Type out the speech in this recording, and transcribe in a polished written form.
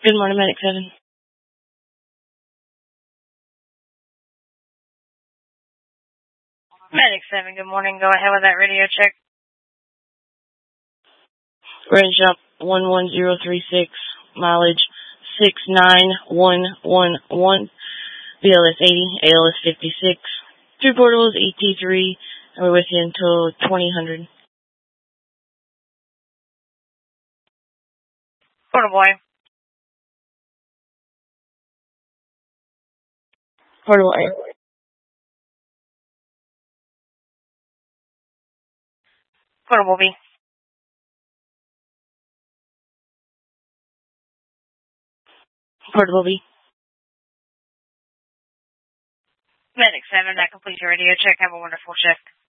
Good morning, Medic 7. Medic 7, good morning. Go ahead with that radio check. Range up 11036, mileage 69111, BLS 80, ALS 56, 3 portables, ET3, and we're with you until 2000. Portable A. Portable A. Portable B. Portable B. Medic 7, that completes your radio check. Have a wonderful shift.